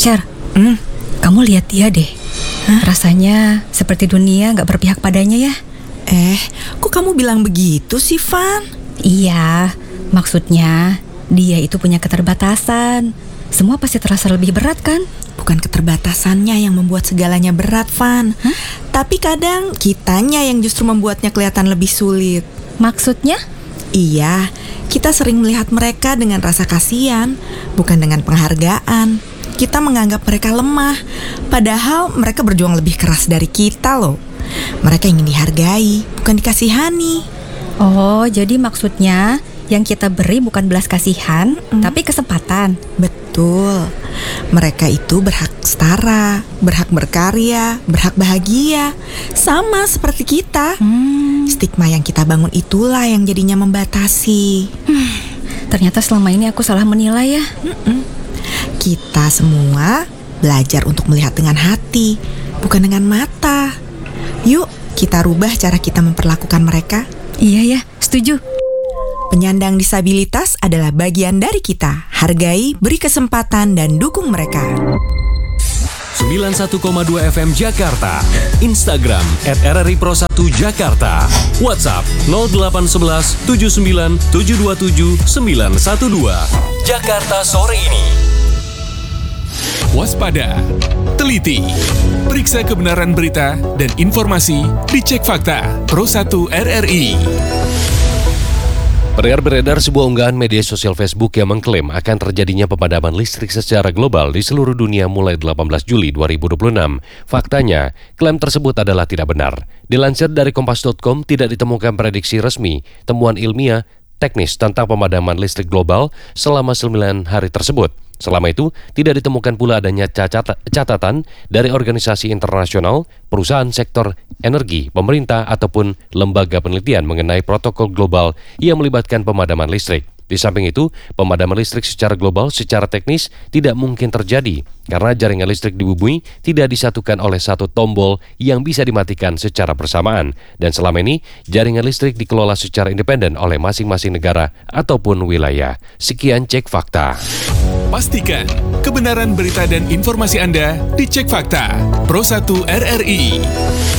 Syar, kamu lihat dia deh. Rasanya seperti dunia gak berpihak padanya ya. Kok kamu bilang begitu sih, Van? Iya, maksudnya dia itu punya keterbatasan. Semua pasti terasa lebih berat kan? Bukan keterbatasannya yang membuat segalanya berat, Van. Tapi kadang kitanya yang justru membuatnya kelihatan lebih sulit. Maksudnya? Iya, kita sering melihat mereka dengan rasa kasihan, bukan dengan penghargaan. Kita menganggap mereka lemah, padahal mereka berjuang lebih keras dari kita loh. Mereka ingin dihargai, bukan dikasihani. Oh, jadi maksudnya yang kita beri bukan belas kasihan, tapi kesempatan. Betul. Mereka itu berhak setara, berhak berkarya, berhak bahagia. Sama seperti kita. Stigma yang kita bangun itulah yang jadinya membatasi. Ternyata selama ini aku salah menilai ya. Kita semua belajar untuk melihat dengan hati, bukan dengan mata. Yuk, kita rubah cara kita memperlakukan mereka. Iya ya, setuju. Penyandang disabilitas adalah bagian dari kita. Hargai, beri kesempatan, dan dukung mereka. 91,2 FM Jakarta, Instagram @RRI Pro1 Jakarta, WhatsApp 0811 79 727 912. Jakarta sore ini. Waspada, teliti, periksa kebenaran berita dan informasi di Cek Fakta Pro1 RRI. Beredar sebuah unggahan media sosial Facebook yang mengklaim akan terjadinya pemadaman listrik secara global di seluruh dunia mulai 18 Juli 2026. Faktanya, klaim tersebut adalah tidak benar. Dilansir dari Kompas.com, tidak ditemukan prediksi resmi, temuan ilmiah, teknis tentang pemadaman listrik global selama 9 hari tersebut. Selama itu, tidak ditemukan pula adanya catatan dari organisasi internasional, perusahaan sektor energi, pemerintah, ataupun lembaga penelitian mengenai protokol global yang melibatkan pemadaman listrik. Di samping itu, pemadaman listrik secara global secara teknis tidak mungkin terjadi karena jaringan listrik di bumi tidak disatukan oleh satu tombol yang bisa dimatikan secara bersamaan. Dan selama ini, jaringan listrik dikelola secara independen oleh masing-masing negara ataupun wilayah. Sekian Cek Fakta. Pastikan kebenaran berita dan informasi Anda di Cek Fakta Pro1 RRI.